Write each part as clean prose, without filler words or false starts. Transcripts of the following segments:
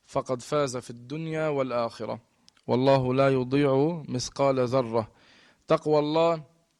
فقد فاز في الدنيا والآخرة، والله لا يضيع مثقال ذرة. تقوى الله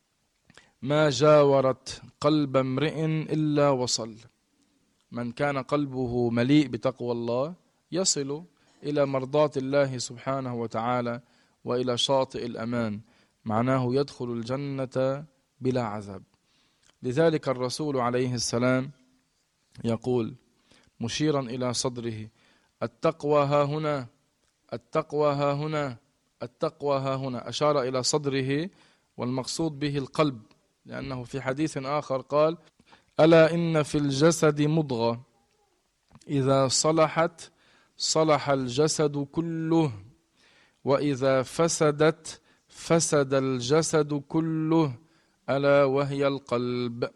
ما جاورت قلب امرئ إلا وصل. من كان قلبه مليء بتقوى الله يصل إلى مرضاة الله سبحانه وتعالى وإلى شاطئ الأمان، معناه يدخل الجنة بلا عذاب. لذلك الرسول عليه السلام يقول مشيرا إلى صدره: التقوى ها هنا، التقوى ها هنا، التقوى ها هنا. أشار إلى صدره والمقصود به القلب، لأنه في حديث آخر قال: ألا إن في الجسد مضغة إذا صلحت صلح الجسد كله، وإذا فسدت فسد الجسد كله، ألا وهي القلب.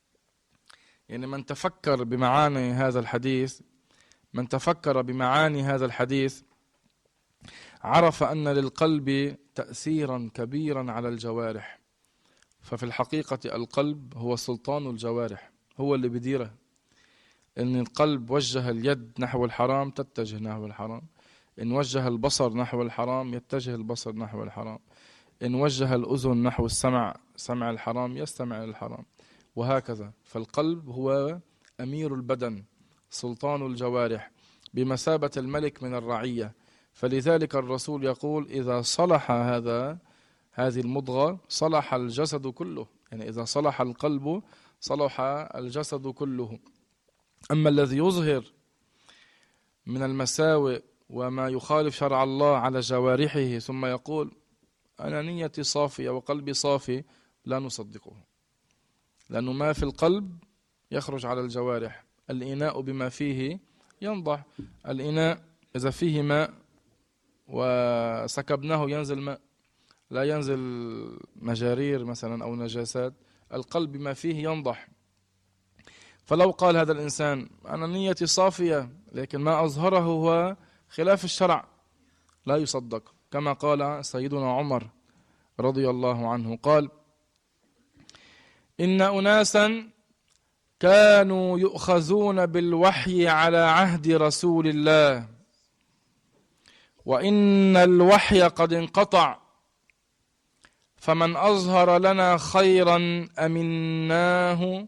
يعني من تفكر بمعاني هذا الحديث، من تفكر بمعاني هذا الحديث عرف أن للقلب تأثيرا كبيرا على الجوارح. ففي الحقيقة القلب هو سلطان الجوارح، هو اللي بديره. إن القلب وجه اليد نحو الحرام تتجه نحو الحرام، إن وجه البصر نحو الحرام يتجه البصر نحو الحرام، إن وجه الأذن نحو السمع سمع الحرام يستمع الحرام، وهكذا. فالقلب هو أمير البدن، سلطان الجوارح، بمثابة الملك من الرعية. فلذلك الرسول يقول: إذا صلح هذه المضغة صلح الجسد كله. يعني إذا صلح القلب صلح الجسد كله. أما الذي يظهر من المساوئ وما يخالف شرع الله على جوارحه ثم يقول: أنا نيتي صافية وقلبي صافي، لا نصدقه، لأنه ما في القلب يخرج على الجوارح. الإناء بما فيه ينضح. الإناء إذا فيه ماء وسكبناه ينزل ماء، لا ينزل مجارير مثلا أو نجاسات. القلب بما فيه ينضح. فلو قال هذا الإنسان: أنا نيتي صافية لكن ما أظهره هو خلاف الشرع، لا يصدق. كما قال سيدنا عمر رضي الله عنه، قال: إن أناسا كانوا يؤخذون بالوحي على عهد رسول الله، وإن الوحي قد انقطع، فمن أظهر لنا خيرا أمناه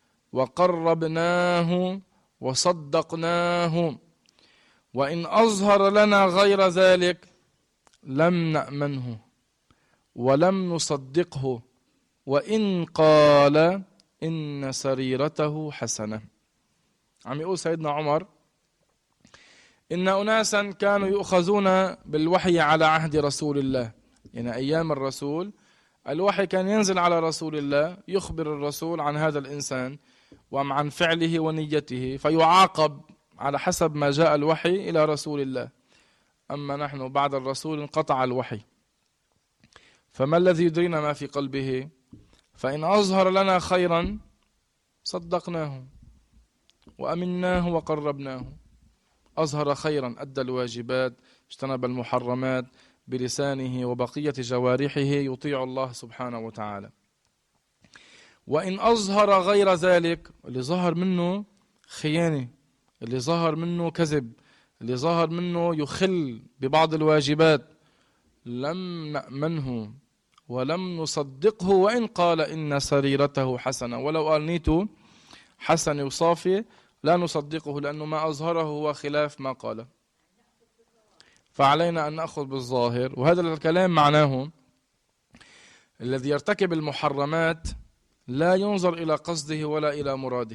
وقربناه وصدقناه، وإن أظهر لنا غير ذلك لم نأمنه ولم نصدقه، وإن قال إن سريرته حسنة. عم يقول سيدنا عمر: إن أناسا كانوا يؤخذون بالوحي على عهد رسول الله. يعني أيام الرسول الوحي كان ينزل على رسول الله، يخبر الرسول عن هذا الإنسان وعن فعله ونيته، فيعاقب على حسب ما جاء الوحي إلى رسول الله. أما نحن بعد الرسول انقطع الوحي، فما الذي يدرينا ما في قلبه؟ فإن أظهر لنا خيرا صدقناه وأمناه وقربناه. أظهر خيرا، أدى الواجبات، اجتنب المحرمات بلسانه وبقية جوارحه، يطيع الله سبحانه وتعالى. وإن أظهر غير ذلك، اللي ظهر منه خيانة، اللي ظهر منه كذب، اللي ظهر منه يخل ببعض الواجبات، لم نأمنه ولم نصدقه، وإن قال إن سريرته حسنة. ولو قال نيته حسن وصافي لا نصدقه، لأنه ما أظهره هو خلاف ما قاله. فعلينا أن نأخذ بالظاهر. وهذا الكلام معناه الذي يرتكب المحرمات لا ينظر إلى قصده ولا إلى مراده.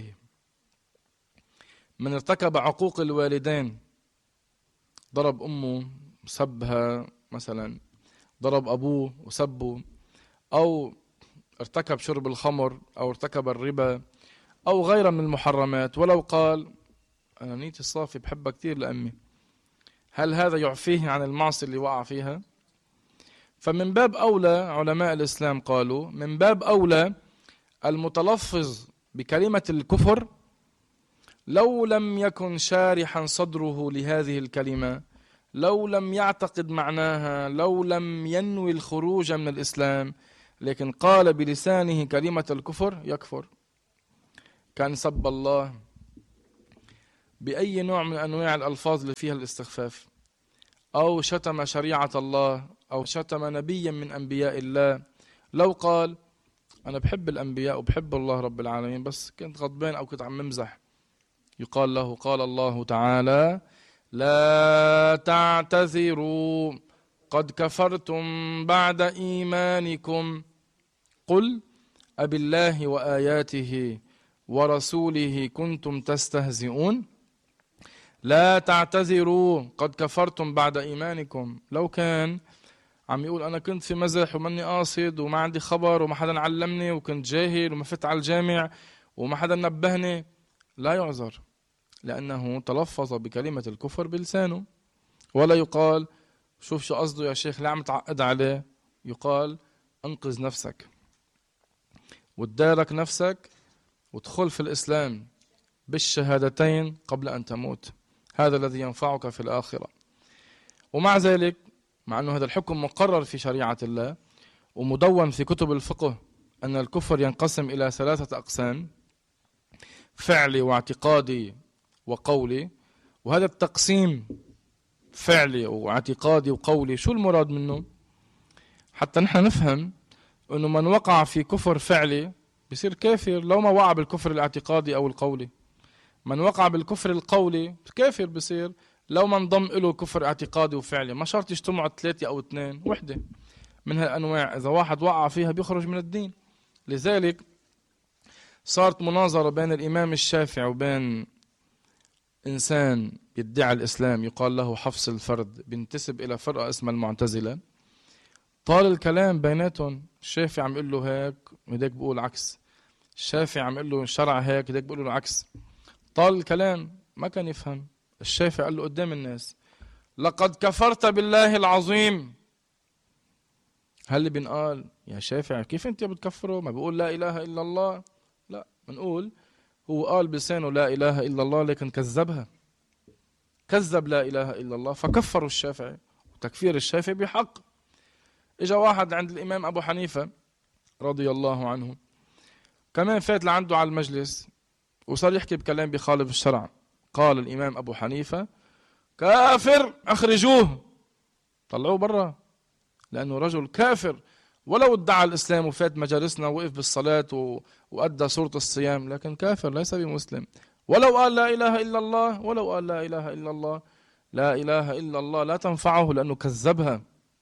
من ارتكب عقوق الوالدين، ضرب أمه سبها مثلا، ضرب أبوه وسبه، أو ارتكب شرب الخمر، أو ارتكب الربا، أو غيره من المحرمات، ولو قال أنا نيتي صافي بحبها كتير لأمي، هل هذا يعفيه عن المعصية اللي وقع فيها؟ فمن باب أولى علماء الإسلام قالوا من باب أولى المتلفظ بكلمة الكفر لو لم يكن شارحا صدره لهذه الكلمة، لو لم يعتقد معناها، لو لم ينوي الخروج من الإسلام، لكن قال بلسانه كلمة الكفر، يكفر. كان سب الله بأي نوع من أنواع الألفاظ اللي فيها الاستخفاف، أو شتم شريعة الله، أو شتم نبيا من أنبياء الله، لو قال أنا بحب الأنبياء وبحب الله رب العالمين بس كنت غضبان أو كنت عم ممزح، يقال له قال الله تعالى لا تعتذروا قد كفرتم بعد إيمانكم قل أبالله وآياته ورسوله كنتم تستهزئون. لا تعتذروا قد كفرتم بعد إيمانكم. لو كان عم يقول أنا كنت في مزح وماني قاصد وما عندي خبر وما حدا علمني وكنت جاهل وما فت على الجامع وما حدا نبهني، لا يعذر، لأنه تلفظ بكلمة الكفر بلسانه. ولا يقال شوف شو قصده يا شيخ، لا عم تعقد عليه. يقال انقذ نفسك وتدارك نفسك وادخل في الإسلام بالشهادتين قبل أن تموت، هذا الذي ينفعك في الآخرة. ومع ذلك، مع أنه هذا الحكم مقرر في شريعة الله ومدون في كتب الفقه أن الكفر ينقسم إلى 3 أقسام: فعلي واعتقادي وقولي. وهذا التقسيم فعلي واعتقادي وقولي شو المراد منه؟ حتى نحن نفهم أنه من وقع في كفر فعلي بيصير كافر لو ما وقع بالكفر الاعتقادي أو القولي. من وقع بالكفر القولي كافر بيصير لو ما انضم له كفر اعتقادي وفعلي. ما شرط يجتمعوا 3 أو 2، وحدة من هالأنواع إذا واحد وقع فيها بيخرج من الدين. لذلك صارت مناظرة بين الإمام الشافعي وبين إنسان يدعي الإسلام يقال له حفص الفرد، بينتسب إلى فرقة اسمها المعتزلة. طال الكلام بيناتهم، الشافعي عم يقول له هيك وهداك بيقول عكس، الشافعي عم يقول له الشرع هيك وهداك بيقول له عكس. طال الكلام ما كان يفهم. الشافعي قال له قدام الناس لقد كفرت بالله العظيم. هل اللي بنقال يا شافعي كيف انت بتكفره؟ ما بيقول لا إله إلا الله؟ لا، بنقول هو قال بلسانه لا إله إلا الله لكن كذبها، كذب لا إله إلا الله فكفروا الشافعي، وتكفير الشافعي بحق. إجا واحد عند الإمام أبو حنيفة رضي الله عنه كمان فات لعنده على المجلس وصار يحكي بكلام بخالف الشرع. قال الإمام أبو حنيفة كافر أخرجوه، طلعوه برا، لأنه رجل كافر ولو ادعى الإسلام وفات مجالسنا ووقف بالصلاة وأدى صورة الصيام، لكن كافر ليس بمسلم. ولو قال لا إله إلا الله، ولو قال لا إله إلا الله، لا إله إلا الله لا تنفعه لأنه كذبها،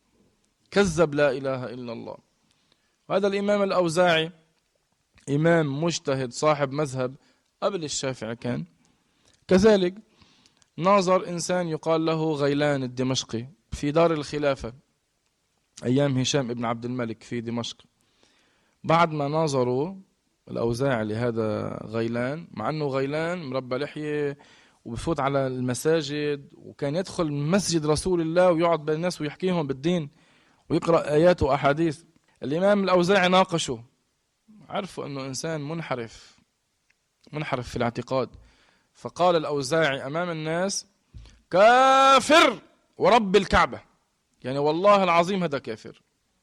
كذب لا إله إلا الله. وهذا الإمام الأوزاعي إمام مجتهد صاحب مذهب قبل الشافعي، كان كذلك ناظر إنسان يقال له غيلان الدمشقي في دار الخلافة أيام هشام ابن عبد الملك في دمشق. بعد ما ناظروا الأوزاعي لهذا غيلان، مع أنه غيلان مربى لحية وبفوت على المساجد وكان يدخل مسجد رسول الله ويقعد بين الناس ويحكيهم بالدين ويقرأ آيات وأحاديث، الإمام الأوزاعي ناقشه، عرفوا أنه إنسان منحرف في الاعتقاد. فقال الأوزاعي أمام الناس كافر ورب الكعبة، يعني والله العظيم هذا كافر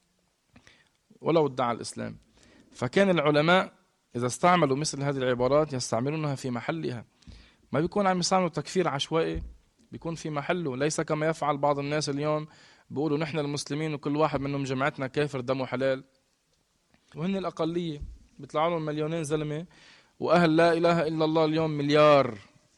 ولو ادعى الإسلام. فكان العلماء إذا استعملوا مثل هذه العبارات يستعملونها في محلها، ما بيكون عم يستعملوا تكفير عشوائي، بيكون في محله، ليس كما يفعل بعض الناس اليوم بيقولوا نحن المسلمين وكل واحد منهم جماعتنا كافر دمه حلال، وهن الأقلية بيطلعوا لهم مليونين زلمة وأهل لا إله إلا الله اليوم مليار.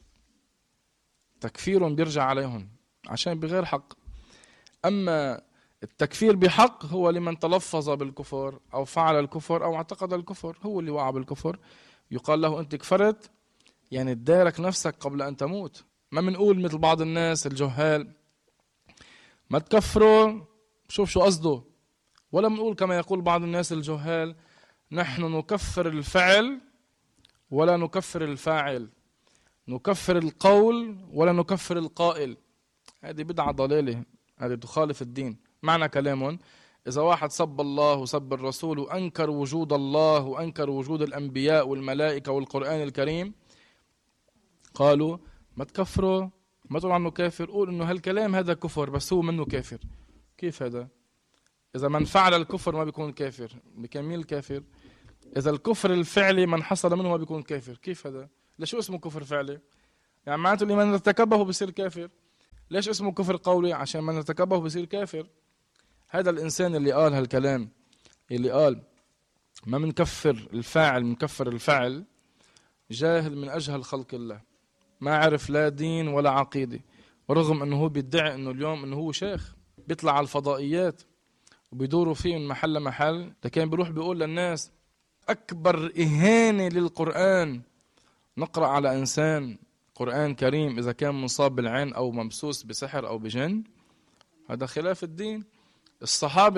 تكفيرهم بيرجع عليهم عشان بغير حق. أما التكفير بحق هو لمن تلفظ بالكفر أو فعل الكفر أو اعتقد الكفر، هو اللي وقع بالكفر، يقال له أنت كفرت، يعني تدارك نفسك قبل أن تموت. ما منقول مثل بعض الناس الجهال ما تكفروا شوف شو قصده، ولا منقول كما يقول بعض الناس الجهال نحن نكفر الفعل ولا نكفر الفاعل، نكفر القول ولا نكفر القائل. هذه بدعة ضلالة، هذه تخالف الدين. معنى كلامهم إذا واحد سب الله وسب الرسول وأنكر وجود الله وأنكر وجود الأنبياء والملائكة والقرآن الكريم، قالوا ما تكفروا، ما تقول عنه كافر، قول إنه هالكلام هذا كفر بس هو منه كافر. كيف هذا؟ إذا من فعل الكفر ما بيكون كافر، بكميل الكافر. إذا الكفر الفعلي من حصل منه ما بيكون كافر، كيف هذا؟ لشو اسمه كفر فعلي؟ يعني معناته اللي من ارتكبه بصير كافر. ليش اسمه كفر قولي؟ عشان من ارتكبه بصير كافر. هذا الإنسان اللي قال هالكلام، اللي قال ما منكفر الفاعل، منكفر الفعل، جاهل من أجهل خلق الله، ما عرف لا دين ولا عقيدة. ورغم أنه هو بيدعي أنه اليوم أنه هو شيخ، بيطلع على الفضائيات وبيدوروا فيه من محل لمحل، لكن بيروح بيقول للناس أكبر إهانة للقرآن نقرأ على إنسان قرآن كريم إذا كان مصاب بالعين أو ممسوس بسحر أو بجن. هذا خلاف الدين. الصحابة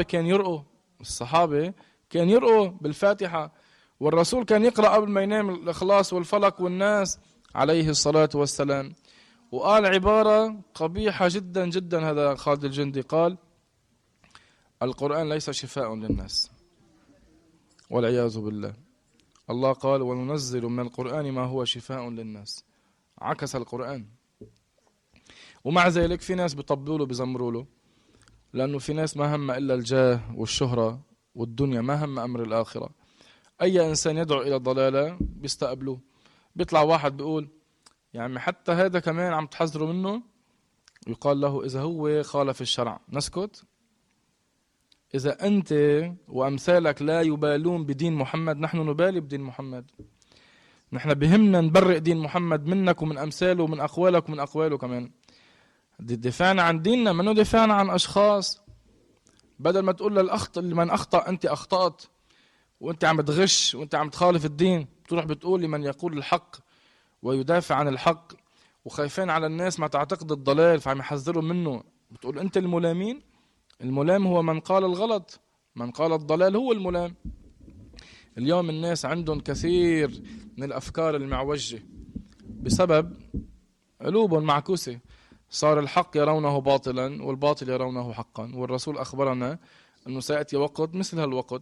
كان يرقوا بالفاتحة، والرسول كان يقرأ قبل ما ينام الإخلاص والفلق والناس عليه الصلاة والسلام. وقال عبارة قبيحة جدا جدا، هذا خالد الجندي قال القرآن ليس شفاء للناس والعياذ بالله. الله قال وننزل من القرآن ما هو شفاء للناس، عكس القرآن. ومع ذلك في ناس بيطبلوا له بيزمروا له، لأنه في ناس ما هم إلا الجاه والشهرة والدنيا، ما هم أمر الآخرة. أي إنسان يدعو إلى الضلالة بيستقبلوه. بيطلع واحد بيقول يعني حتى هذا كمان عم تحذروا منه، يقال له إذا هو خالف الشرع نسكت؟ إذا أنت وأمثالك لا يبالون بدين محمد، نحن نبالي بدين محمد. نحن بهمنا نبرئ دين محمد منك ومن أمثاله ومن أقوالك ومن أقواله كمان. دفاعنا عن ديننا منه دفاعنا عن أشخاص. بدل ما تقول للأخطأ لمن أخطأ أنت أخطأت وأنت عم تغش وأنت عم تخالف الدين، تروح بتقول لمن يقول الحق ويدافع عن الحق وخايفين على الناس ما تعتقد الضلال فعم يحذروا منه، بتقول أنت الملامين. الملام هو من قال الغلط، من قال الضلال هو الملام. اليوم الناس عندهم كثير من الأفكار المعوجة بسبب قلوبهم معكوسة. صار الحق يرونه باطلا والباطل يرونه حقا، والرسول أخبرنا أنه سيأتي وقت مثل هالوقت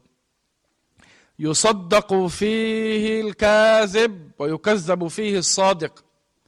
يصدق فيه الكاذب ويكذب فيه الصادق،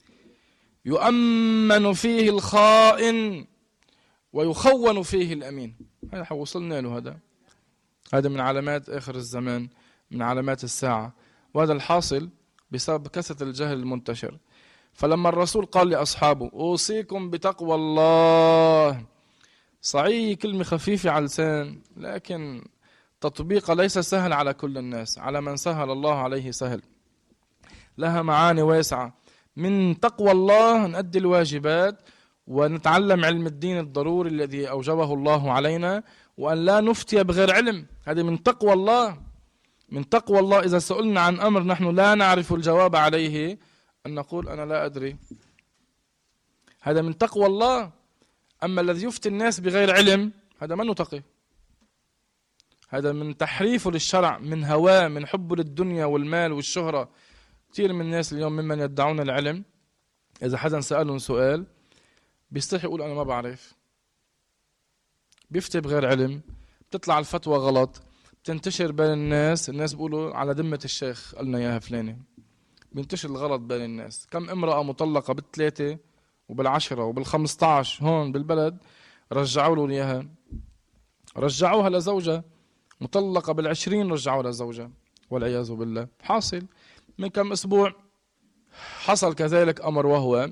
يؤمن فيه الخائن ويخون فيه الأمين. هذا وصلنا له. هذا من علامات آخر الزمان، من علامات الساعة، وهذا الحاصل بسبب كثرة الجهل المنتشر. فلما الرسول قال لأصحابه أوصيكم بتقوى الله، صحيح كلمة خفيفة على اللسان، لكن تطبيقها ليس سهل على كل الناس. على من سهل الله عليه سهل، لها معاني واسعة. من تقوى الله نؤدي الواجبات ونتعلم علم الدين الضروري الذي أوجبه الله علينا، وأن لا نفتي بغير علم. هذه من تقوى الله. من تقوى الله إذا سئلنا عن أمر نحن لا نعرف الجواب عليه أن نقول أنا لا أدري. هذا من تقوى الله. أما الذي يفتي الناس بغير علم هذا من تقي، هذا من تحريفه للشرع، من هواه، من حبه للدنيا والمال والشهرة. كثير من الناس اليوم ممن يدعون العلم إذا حدا سألهم سؤال بيستحي يقول أنا ما بعرف، بيفتي بغير علم، بتطلع الفتوى غلط، بتنتشر بين الناس بيقولوا على ذمة الشيخ قالنا إياها فلانة. بينتشر الغلط بين الناس. كم امرأة مطلقة بالثلاثة وبالعشرة وبال15 هون بالبلد رجعوا له إياها، رجعوها لزوجها. مطلقة بال20 رجعوها لزوجها والعياذ بالله. حاصل من كم أسبوع حصل كذلك أمر، وهو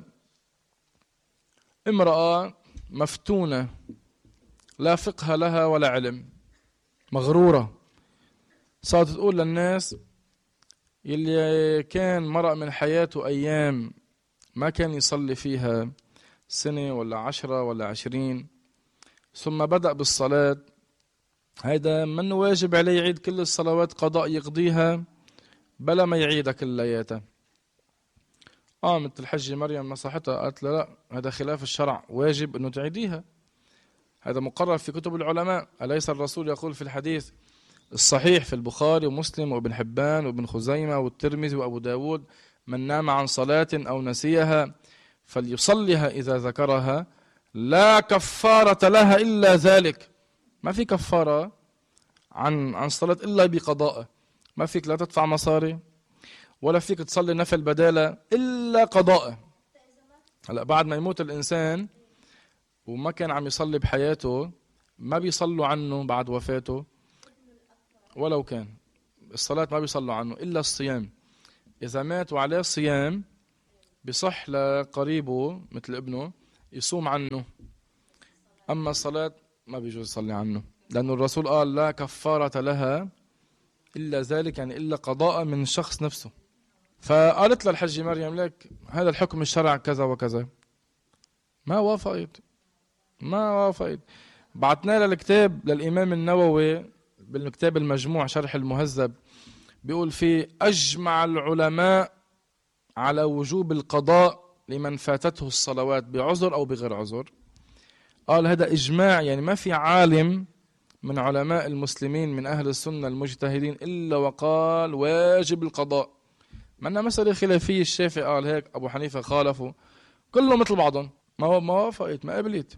امرأة مفتونة لا فقه لها ولا علم، مغرورة، صارت تقول للناس يلي كان مرق من حياته أيام ما كان يصلي فيها سنة ولا 10 ولا 20 ثم بدأ بالصلاة، هيدا منه واجب عليه يعيد كل الصلوات قضاء يقضيها بلا ما يعيدها كلياتها. مثل الحجة مريم نصحتها قالت لا هذا خلاف الشرع، واجب انه تعيديها. هذا مقرر في كتب العلماء. أليس الرسول يقول في الحديث الصحيح في البخاري ومسلم وابن حبان وابن خزيمة والترمذي وأبو داود من نام عن صلاة أو نسيها فليصلها إذا ذكرها لا كفارة لها إلا ذلك. ما في كفارة عن صلاة إلا بقضاء. ما فيك لا تدفع مصاري ولا فيك تصلي نفل بدالة إلا قضاء. هلا بعد ما يموت الإنسان وما كان عم يصلي بحياته ما بيصلوا عنه بعد وفاته، ولو كان الصلاة ما بيصلوا عنه إلا الصيام. إذا مات وعليه الصيام بصح لقريبه مثل ابنه يصوم عنه، أما الصلاة ما بيجوز يصلي عنه، لأنه الرسول قال لا كفارة لها إلا ذلك، يعني إلا قضاء من الشخص نفسه. فقالت له الحجة مريم لك هذا الحكم الشرع كذا وكذا، ما وافقت. بعتنا لها الكتاب للإمام النووي بالكتاب المجموع شرح المهذب، بيقول فيه أجمع العلماء على وجوب القضاء لمن فاتته الصلوات بعذر أو بغير عذر. قال هذا إجماع، يعني ما في عالم من علماء المسلمين من أهل السنة المجتهدين إلا وقال واجب القضاء. معناها مسألة خلافية، الشافعي قال هيك، أبو حنيفة خالفه، كله مثل بعضهم. ما وافقت، ما قبلت،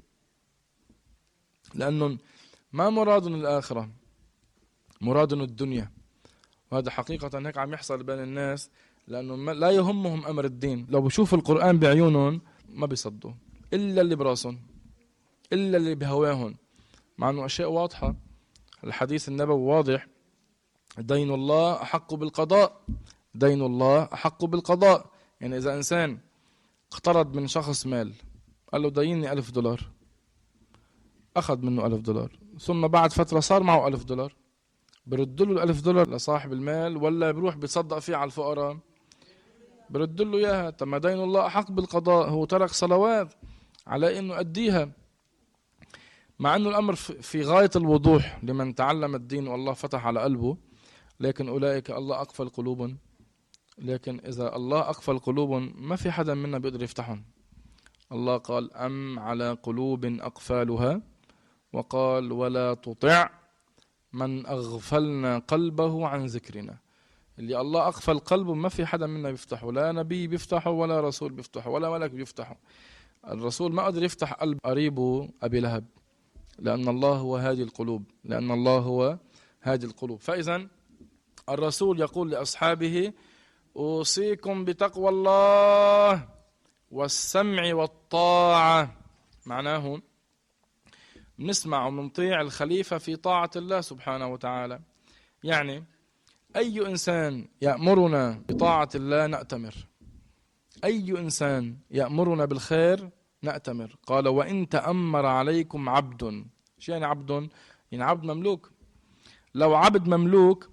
لأنه ما مرادهم الآخرة، مرادهم الدنيا. وهذا حقيقة هيك عم يحصل بين الناس، لأنه لا يهمهم أمر الدين. لو بشوفوا القرآن بعيونهم ما بيصدوا إلا اللي براسهم، إلا اللي بهواهم، مع أنه أشياء واضحة. الحديث النبوي واضح، دين الله أحق بالقضاء، دين الله أحق بالقضاء. يعني إذا إنسان اقترض من شخص مال، قال له ديني $1000، أخذ منه $1000، ثم بعد فترة صار معه $1000، برد له $1000 لصاحب المال ولا بروح بيتصدق فيه على الفقراء؟ برد له إياها. طب ما دين الله أحق بالقضاء، هو ترك صلوات على إنه أديها، مع أنه الأمر في غاية الوضوح لمن تعلم الدين والله فتح على قلبه. لكن أولئك الله أقفل قلوبهم، لكن إذا الله أقفل قلوبهم ما في حدا منا بيقدر يفتحهم. الله قال أم على قلوب أقفالها، وقال ولا تطع من أغفلنا قلبه عن ذكرنا. اللي الله أقفل قلبه ما في حدا منا بيفتحه، لا نبي بيفتحه ولا رسول بيفتحه ولا ملك بيفتحه. الرسول ما قدر يفتح قلب قريبه أبي لهب، لأن الله هو هادي القلوب، لأن الله هو هادي القلوب. فإذا الرسول يقول لأصحابه أوصيكم بتقوى الله والسمع والطاعة. معناه نسمع ونطيع الخليفة في طاعة الله سبحانه وتعالى. يعني أي إنسان يأمرنا بطاعة الله نأتمر، أي إنسان يأمرنا بالخير نأتمر. قال وإن تأمر عليكم عبد. شو يعني عبد؟ يعني عبد مملوك. لو عبد مملوك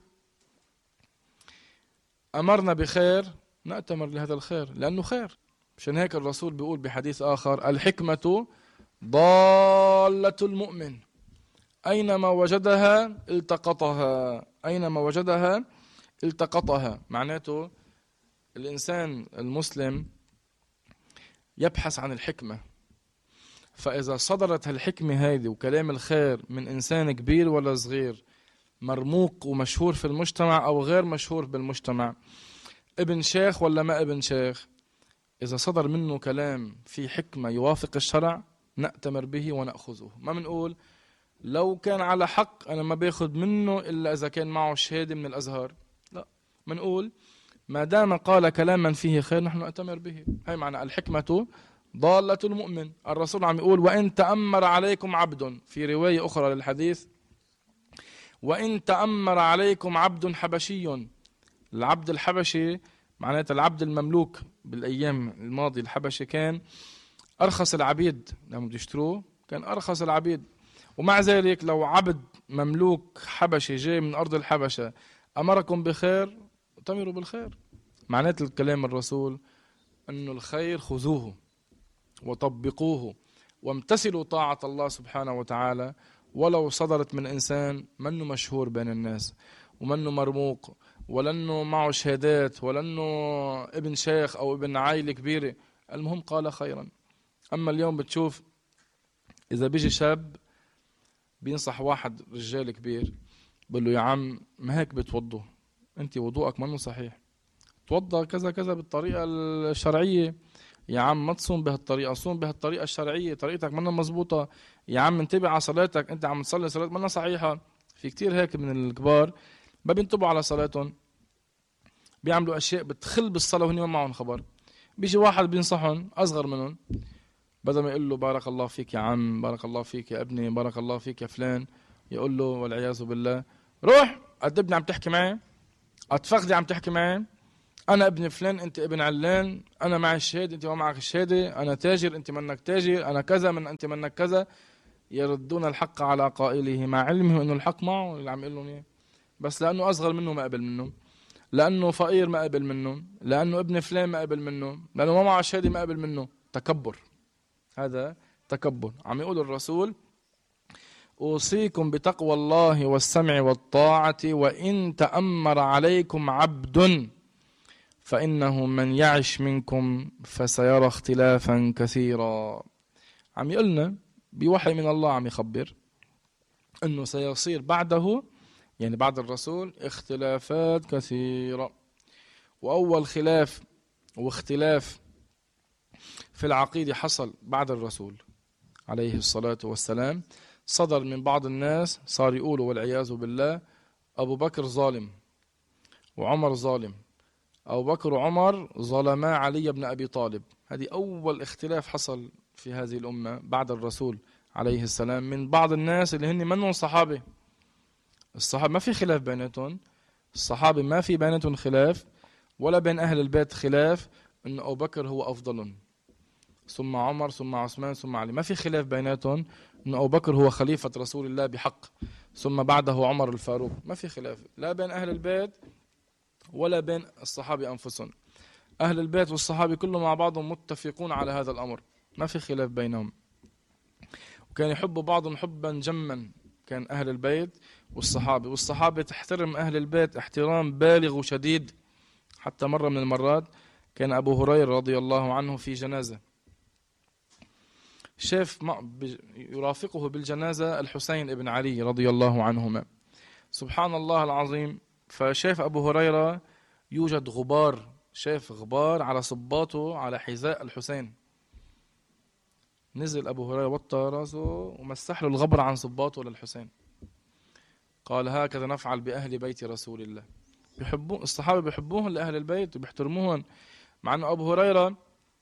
أمرنا بخير نأتمر لهذا الخير لأنه خير. مشان هيك الرسول بيقول بحديث آخر الحكمة ضالة المؤمن، أينما وجدها التقطها، أينما وجدها التقطها. معناته الإنسان المسلم يبحث عن الحكمة، فإذا صدرت الحكمة هذه وكلام الخير من إنسان كبير ولا صغير، مرموق ومشهور في المجتمع أو غير مشهور بالمجتمع، ابن شيخ ولا ما ابن شيخ، إذا صدر منه كلام في حكمة يوافق الشرع نأتمر به ونأخذه. ما منقول لو كان على حق أنا ما باخذ منه إلا إذا كان معه شهادة من الأزهر، لا، منقول ما دام قال كلاما فيه خير نحن نأتمر به. هاي معنى الحكمة ضالة المؤمن. الرسول عم يقول وإن تأمر عليكم عبد، في رواية أخرى للحديث وإن تأمر عليكم عبد حبشي. العبد الحبشي معناته العبد المملوك. بالأيام الماضية الحبشي كان أرخص العبيد، لما بده يشتروه كان أرخص العبيد. ومع ذلك لو عبد مملوك حبشي جاي من أرض الحبشة أمركم بخير ائتمروا بالخير. معناته الكلام الرسول أنه الخير خذوه وطبقوه وامتثلوا طاعة الله سبحانه وتعالى، ولو صدرت من إنسان منه مشهور بين الناس ومنه مرموق ولأنه معه شهادات ولأنه ابن شيخ أو ابن عائلة كبيرة، المهم قال خيرا. أما اليوم بتشوف إذا بيجي شاب بينصح واحد رجال كبير بقول له يا عم ما هيك بتوضوا، أنت وضوءك منه صحيح، توضى كذا كذا بالطريقة الشرعية. يا عم ما تصوم بهالطريقة، صوم بهالطريقة الشرعية، طريقتك منها مزبوطة. يا عم انتبه على صلاتك، أنت عم تصلي صلاة منها صحيحة. في كتير هيك من الكبار ما بينتبهوا على صلاتهم، بيعملوا أشياء بتخل بالصلاة وهن ما معهم خبر. بيجي واحد بينصحهم أصغر منهم، بدل ما يقول له بارك الله فيك يا عم، بارك الله فيك يا ابني، بارك الله فيك يا فلان، يقول له والعياذ بالله روح أدبني عم تحكي معي، أتفخدي عم تحكي معي، أنا ابن فلان أنت ابن علان، أنا معي الشهادة أنت ما معك الشهادة، أنا تاجر أنت منك تاجر، أنا كذا من أنت منك كذا. يردون الحق على قائله مع علمه أنه الحق معه اللي عم يقول لهم إياه، بس لأنه أصغر منه ما قبل منه، لأنه فقير ما قبل منه، لأنه ابن فلان ما قبل منه، لأنه ما معه شهادة ما قبل منه. تكبر، هذا تكبر. عم يقول الرسول: أوصيكم بتقوى الله والسمع والطاعة وإن تأمر عليكم عبد فإنه من يعش منكم فسيرى اختلافا كثيرا. عم يقولنا بوحي من الله، عم يخبر أنه سيصير بعده، يعني بعد الرسول، اختلافات كثيرة. وأول خلاف واختلاف في العقيدة حصل بعد الرسول عليه الصلاة والسلام، صدر من بعض الناس، صار يقولوا والعياذ بالله أبو بكر ظالم وعمر ظالم، أبو بكر وعمر ظلما علي بن أبي طالب. هذه أول اختلاف حصل في هذه الأمة بعد الرسول عليه السلام من بعض الناس اللي هن منهم صحابة. الصحابة ما في خلاف بيناتهم، الصحابة ما في بيناتهم خلاف، ولا بين أهل البيت خلاف أن أبو بكر هو أفضل، ثم عمر ثم عثمان ثم علي. ما في خلاف بيناتهم أن أبو بكر هو خليفة رسول الله بحق، ثم بعده عمر الفاروق. ما في خلاف لا بين أهل البيت ولا بين الصحابة أنفسهم. أهل البيت والصحابة كلهم مع بعضهم متفقون على هذا الأمر، ما في خلاف بينهم. وكان يحبوا بعضهم حبا جما، كان أهل البيت والصحابة، والصحابة تحترم أهل البيت احترام بالغ وشديد. حتى مرة من المرات كان أبو هريرة رضي الله عنه في جنازة، شاف يرافقه بالجنازة الحسين ابن علي رضي الله عنهما. سبحان الله العظيم، فشاف أبو هريرة يوجد غبار، شاف غبار على صباطه على حذاء الحسين. نزل أبو هريرة وطى راسه ومسح له الغبر عن صباطه للحسين. قال: هكذا نفعل بأهل بيت رسول الله. بيحبون الصحابة، بيحبوهم لأهل البيت وبيحترموهم، مع أنه أبو هريرة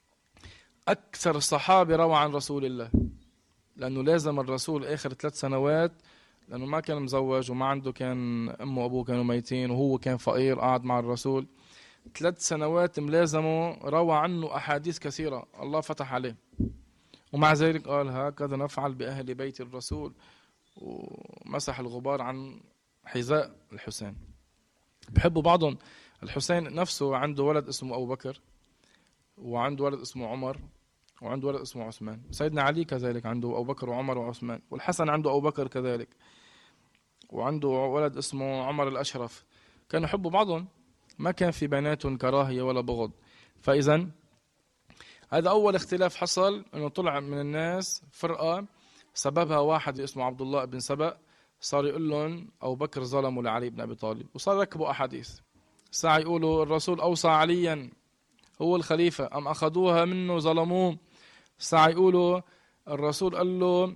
أكثر الصحابة روى عن رسول الله، لأنه لازم الرسول آخر 3 سنوات، لأنه ما كان مزوج وما عنده، كان أمه وأبوه كانوا ميتين وهو كان فقير، قعد مع الرسول 3 سنوات ملازمه، روى عنه أحاديث كثيرة، الله فتح عليه. ومع ذلك قال: هكذا نفعل بأهل بيت الرسول، ومسح الغبار عن حذاء الحسين. بحبوا بعضهم. الحسين نفسه عنده ولد اسمه أبو بكر، وعنده ولد اسمه عمر، وعنده ولد اسمه عثمان. سيدنا علي كذلك عنده أبو بكر وعمر وعثمان، والحسن عنده أبو بكر كذلك، وعنده ولد اسمه عمر الأشرف. كانوا يحبوا بعضهم، ما كان في بيناتهم كراهية ولا بغض. فإذا هذا أول اختلاف حصل، أنه طلع من الناس فرقة سببها واحد اسمه عبد الله بن سبأ، صار يقول لهم أبو بكر ظلموا لعلي بن أبي طالب، وصار يركبوا أحاديث. ساعة يقولوا الرسول أوصى عليا هو الخليفة، أم أخذوها منه ظلموه. ساعة يقولوا الرسول قال له،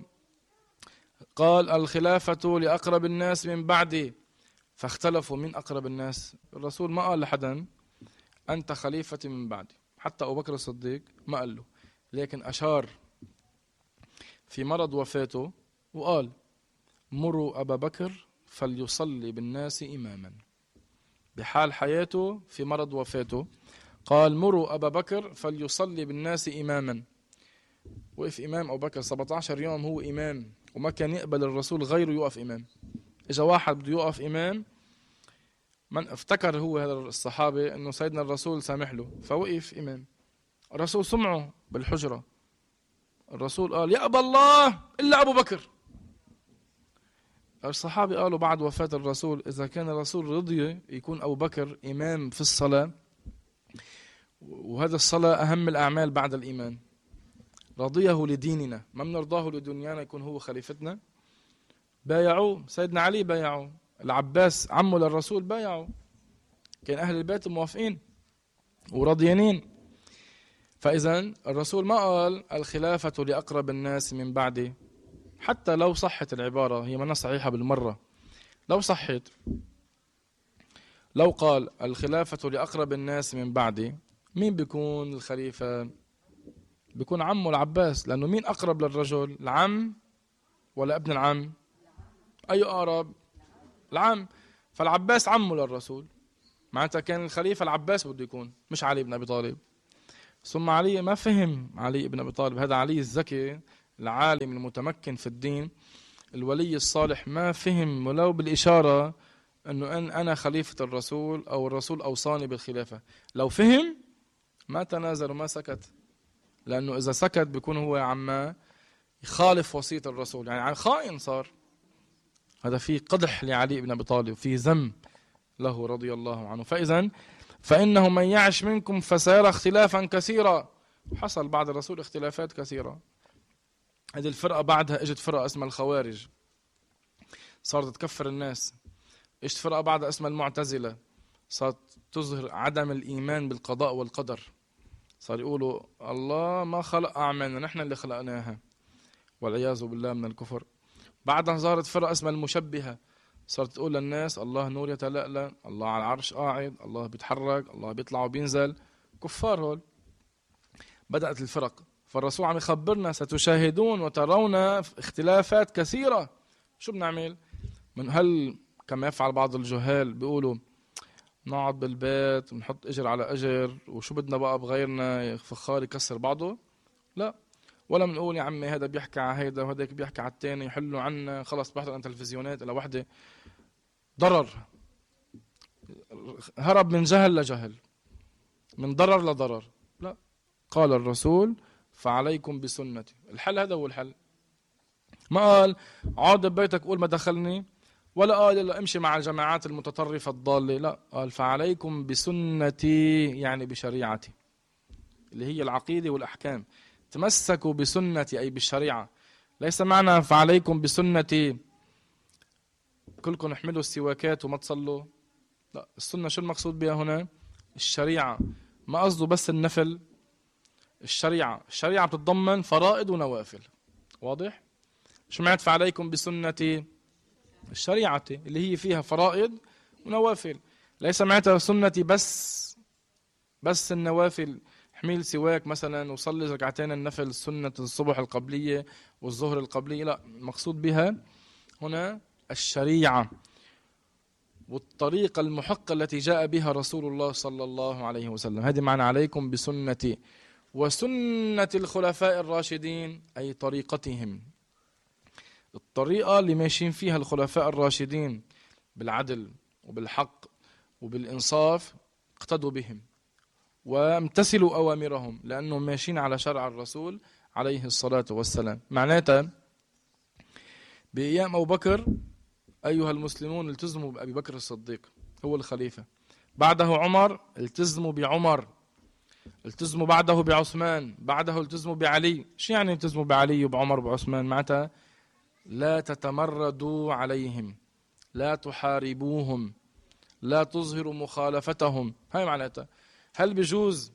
قال: الخلافة لأقرب الناس من بعدي، فاختلفوا من أقرب الناس. الرسول ما قال لحدا أنت خليفتي من بعدي، حتى أبو بكر الصديق ما قال له، لكن أشار في مرض وفاته وقال: مروا أبا بكر فليصلي بالناس إماما. بحال حياته في مرض وفاته قال: مروا أبا بكر فليصلي بالناس إماما. وقف إمام أبو بكر 17 يوم هو إمام، وما كان يقبل الرسول غيره يقف إمام. إجا واحد بده يقف إمام، من افتكر هو هذا الصحابة أنه سيدنا الرسول سامح له، فوقف إمام. الرسول سمعه بالحجرة، الرسول قال: يأبى الله إلا أبو بكر. الصحابة قالوا بعد وفاة الرسول: إذا كان الرسول رضي يكون أبو بكر إمام في الصلاة، وهذا الصلاة أهم الأعمال بعد الإيمان، رضيه لديننا، ما بنرضاه لدنيانا يكون هو خليفتنا. بايعوه، سيدنا علي بايعوه، العباس عمه للرسول بايعوه، كان أهل البيت موافقين ورضيانين. فإذا الرسول ما قال الخلافة لأقرب الناس من بعدي، حتى لو صحت العبارة، هي ما صحيحة بالمرة. لو صحت، لو قال الخلافة لأقرب الناس من بعدي، مين بيكون الخليفة؟ بيكون عمه العباس، لأنه مين أقرب للرجل، العم ولا ابن العم؟ أي أقرب؟ العم. فالعباس عمه للرسول، معناتها كان الخليفة العباس بده يكون، مش علي بن أبي طالب. ثم علي ما فهم علي بن أبي طالب، هذا علي الذكي العالم المتمكن في الدين الولي الصالح، ما فهم ولو بالإشارة أنه أنا خليفة الرسول أو الرسول أوصاني بالخلافة. لو فهم ما تنازل وما سكت، لأنه إذا سكت بيكون هو عما يخالف وصية الرسول، يعني خائن صار. هذا فيه قدح لعلي بن أبي طالب، فيه ذم له رضي الله عنه. فإنه من يعش منكم فسيرى اختلافا كثيرا. حصل بعد الرسول اختلافات كثيرة. هذه الفرقة بعدها اجت فرقة اسمها الخوارج، صارت تكفر الناس. اجت فرقة بعدها اسمها المعتزلة، صارت تظهر عدم الإيمان بالقضاء والقدر. صار يقولوا الله ما خلق أعمالنا، نحن اللي خلقناها، والعياذ بالله من الكفر. بعدها ظهرت فرقة اسمها المشبهة، صارت تقول للناس الله نور يتلألأ، الله على العرش قاعد، الله بيتحرك، الله بيطلع وبينزل. كفار هول. بدأت الفرق، فالرسول عم يخبرنا ستشاهدون وترون اختلافات كثيرة. شو بنعمل؟ هل كما يفعل بعض الجهال بيقولوا نقعد بالبيت ونحط اجر على اجر وشو بدنا بقى بغيرنا فخار يكسر بعضه؟ لا. ولا بنقول يا عمي هذا بيحكي على هيدا وهداك بيحكي على الثاني يحلوا عنا، خلص بحثوا عن تلفزيونات إلى وحده. ضرر، هرب من جهل لجهل، من ضرر لضرر. لا، قال الرسول فعليكم بسنتي. الحل هذا هو الحل. ما قال عاد ببيتك قول ما دخلني، ولا قال لا امشي مع الجماعات المتطرفة الضالة. لا، قال فعليكم بسنتي، يعني بشريعتي اللي هي العقيدة والأحكام. تمسكوا بسنتي أي بالشريعة. ليس معنى فعليكم بسنتي كلكم احملوا السواكات وما تصلوا. لا، السنة شو المقصود بها هنا؟ الشريعة. ما قصده بس النفل. الشريعة بتتضمن فرائض ونوافل. واضح؟ شو معنى فعليكم بسنتي؟ الشريعة اللي هي فيها فرائض ونوافل. ليس معناتها سنتي بس النوافل. حميل سواك مثلا وصلي ركعتين النفل سنة الصبح القبلية والظهر القبلية. لا، المقصود بها هنا الشريعة والطريقة المحقة التي جاء بها رسول الله صلى الله عليه وسلم. هذه معنى عليكم بسنتي وسنة الخلفاء الراشدين، أي طريقتهم، الطريقة اللي ماشيين فيها الخلفاء الراشدين بالعدل وبالحق وبالإنصاف. اقتدوا بهم وامتثلوا أوامرهم لأنهم ماشيين على شرع الرسول عليه الصلاة والسلام. معناتها بأيام أبو بكر أيها المسلمون التزموا بأبي بكر الصديق هو الخليفة. بعده عمر التزموا بعمر. التزموا بعده بعثمان. بعده التزموا بعلي. شو يعني التزموا بعلي وبعمر وبعثمان؟ معناتها لا تتمردوا عليهم، لا تحاربوهم، لا تظهروا مخالفتهم. هاي معناتها. هل بجوز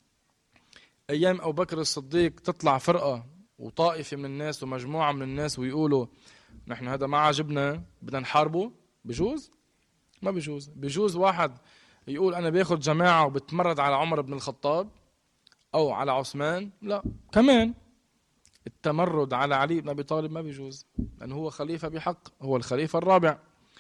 أيام أبو بكر الصديق تطلع فرقة وطائفة من الناس ومجموعة من الناس ويقولوا نحن هذا ما عجبنا بدنا نحاربه؟ بجوز؟ ما بجوز. بجوز واحد يقول أنا باخذ جماعة وبتمرد على عمر بن الخطاب أو على عثمان؟ لا. كمان التمرد على علي بن أبي طالب ما بيجوز، لأنه هو خليفة بحق، هو الخليفة الرابع.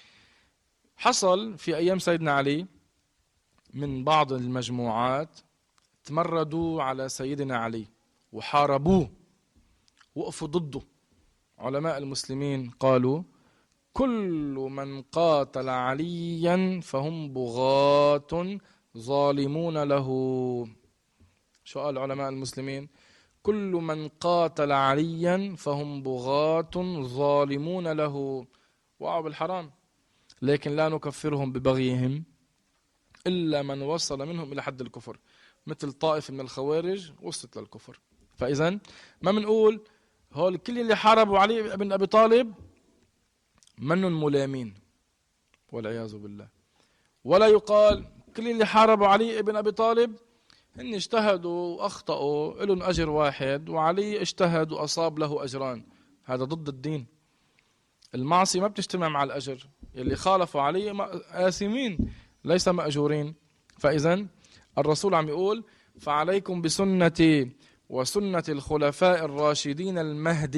حصل في أيام سيدنا علي من بعض المجموعات تمردوا على سيدنا علي وحاربوه، وقفوا ضده. علماء المسلمين قالوا كل من قاتل عليا فهم بغاة ظالمون له. شو قال علماء المسلمين؟ كل من قاتل عليا فهم بغاة ظالمون له، وقعوا بالحرام. لكن لا نكفرهم ببغيهم إلا من وصل منهم إلى حد الكفر، مثل طائفة من الخوارج وصلت للكفر. فإذن ما منقول هول كل اللي حاربوا علي بن أبي طالب منن ملامين والعياذ بالله، ولا يقال كل اللي حاربوا علي بن أبي طالب إن اجتهدوا وأخطأوا لهم أجر واحد، وعلي اجتهد وأصاب له أجران. هذا ضد الدين. المعصية ما بتجتمع مع الأجر. اللي خالفوا علي آثمين ليس مأجورين. فإذن الرسول عم يقول فعليكم بسنتي وسنة الخلفاء الراشدين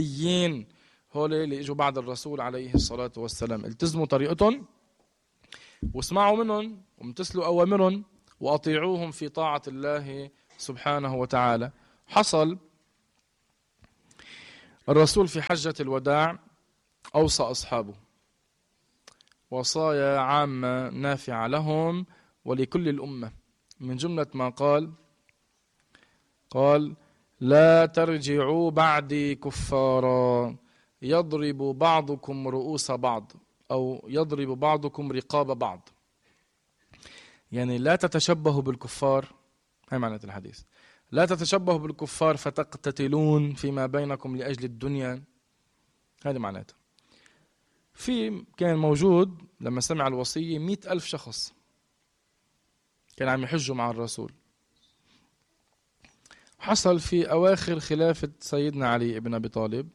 المهديين، هول اللي اجوا بعد الرسول عليه الصلاة والسلام. التزموا طريقتهم واسمعوا منهم وامتثلوا أوامرهم وأطيعوهم في طاعة الله سبحانه وتعالى. حصل الرسول في حجة الوداع أوصى أصحابه وصايا عامة نافعة لهم ولكل الأمة. من جملة ما قال لا ترجعوا بعدي كفارا يضرب بعضكم رؤوس بعض أو يضرب بعضكم رقاب بعض. يعني لا تتشبهوا بالكفار، هاي معنى الحديث، لا تتشبهوا بالكفار فتقتتلون فيما بينكم لأجل الدنيا. هذا معناته. كان موجود لما سمع الوصية 100,000 شخص كان عم يحجوا مع الرسول. حصل في أواخر خلافة سيدنا علي بن أبي طالب،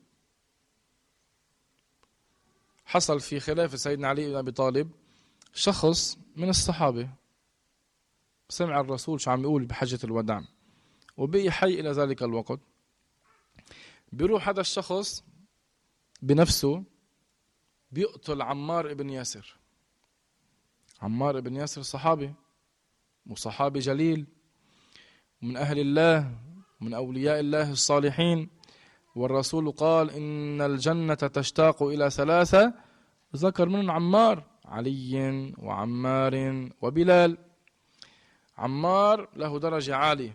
حصل في خلافة سيدنا علي بن أبي طالب شخص من الصحابة سمع الرسول شو عم يقول بحجة الوداع وبقي حي إلى ذلك الوقت. بيروح هذا الشخص بنفسه بيقتل عمار بن ياسر. عمار بن ياسر صحابي وصحابي جليل ومن أهل الله ومن أولياء الله الصالحين، والرسول قال إن الجنة تشتاق إلى 3، ذكر منهم عمار، علي وعمار وبلال. عمار له درجة عالية